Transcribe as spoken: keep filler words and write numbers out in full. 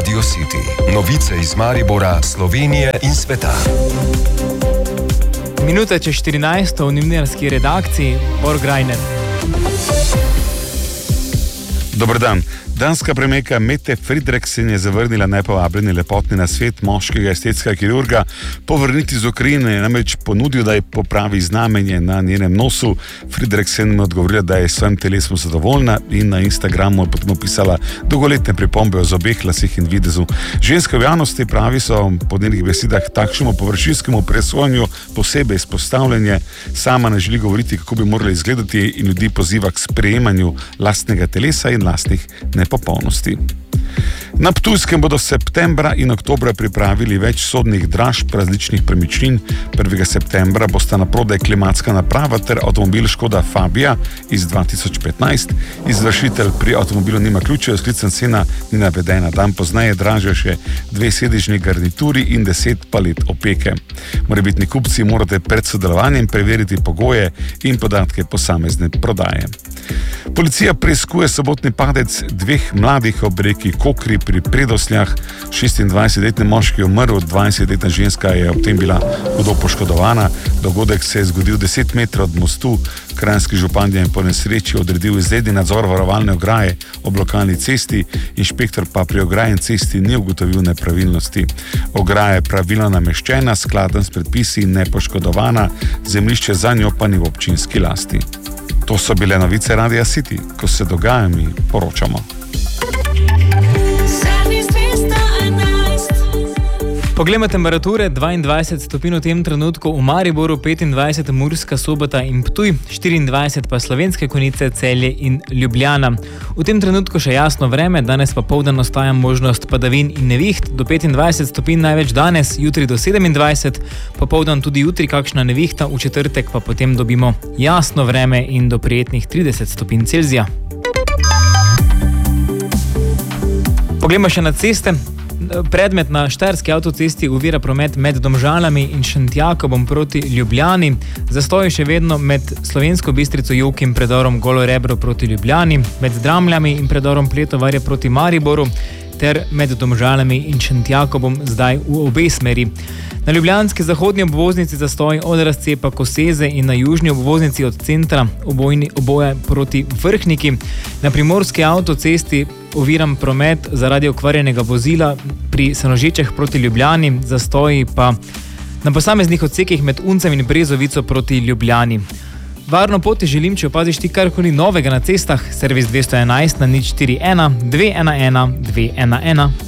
Radio City. Novice iz Maribora, Slovenije in sveta. Minuta čez štirinajst v novinarski redakciji Borg Reiner. Dober dan. Danska premijerka Mette Frederiksen je zavrnila nepovabljeni lepotni nasvet moškega estetskega kirurga po vrnitvi iz Ukrajine, je namreč ponudil, da je popravi znamenje na njenem nosu. Frederiksen mu odgovorila, da je s svojim telesom zadovoljna in na Instagramu je potem opisala dolgoletne pripombe o zobeh, lasih in videzu. Ženske v javnosti, pravi, so po njenih besedah takšnemu površinskemu presojanju posebej izpostavljanje. Sama ne želi govoriti, kako bi morali izgledati, in ljudi poziva k sprejemanju lastnega telesa in lastnih nepopolnosti. Na Ptujskem bodo septembra in oktobra pripravili več sodnih dražb različnih premičnin. prvega septembra bosta naprodaj klimatska naprava ter avtomobil Škoda Fabia iz dva tisoč petnajst. Izvršitelj pri avtomobilu nima ključev, sklicna cena ni navedena. Dan pozneje dražijo še dve sedežni garnituri in deset palet opeke. Morebitni kupci morate pred sodelovanjem preveriti pogoje in podatke posamezne prodaje. Policija preiskuje sobotni padec dveh mladih ob reki Kokri pri Predosljah. šestindvajsetletni moški je umrl, dvajsetletna ženska je ob tem bila hudo poškodovana. Dogodek se je zgodil deset metrov od mostu. Kranjski župan je po nesreči odredil izredni nadzor varovalne ograje ob lokalni cesti, inšpektor pa pri ograjeni cesti ni ugotovil nepravilnosti. Ograja je pravilno nameščena, skladen s predpisi in nepoškodovana, zemljišče za njo pa ni v občinski lasti. To so bile novice Radia City. Ko se dogaja, mi poročamo. Poglejmo temperature, dvaindvajset stopinj v tem trenutku v Mariboru, petindvajset Murska Sobota in Ptuj, štiriindvajset pa Slovenske Konjice, Celje in Ljubljana. V tem trenutku še jasno vreme, danes pa poldan ostaja možnost padavin in neviht, do petindvajset stopinj največ danes, jutri do sedemindvajset, popoldan tudi jutri kakšna nevihta, v četrtek pa potem dobimo jasno vreme in do prijetnih trideset stopinj Celzija. Poglejmo še na ceste. Predmet na Štajerski avtocesti ovira promet med Domžalami in Šentjakobom proti Ljubljani. Zastoj še vedno med Slovensko Bistrico Jok in predorom Golo Rebro proti Ljubljani, med Dramljami in predorom Pletovarje proti Mariboru ter med Domžalami in Šentjakobom zdaj v obe smeri. Na ljubljanski zahodnji obvoznici zastoj od razcepa Koseze in na južni obvoznici od centra obojni, oboje proti Vrhniki. Na primorski avtocesti oviram promet zaradi okvarjenega vozila pri Sanožečah proti Ljubljani, zastoji pa na posameznih odsekih med Uncem in Brezovico proti Ljubljani. Varno pot ti želim, če opaziš ti karkoli novega na cestah, servis dvesto enajst na nič štiri ena dve ena ena dve ena ena.